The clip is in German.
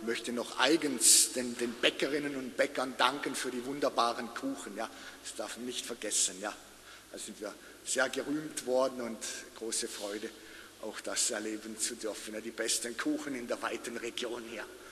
Ich möchte noch eigens den Bäckerinnen und Bäckern danken für die wunderbaren Kuchen. Ja, das darf man nicht vergessen. Ja, da sind wir sehr gerühmt worden und große Freude, auch das erleben zu dürfen. Ja, die besten Kuchen in der weiten Region hier.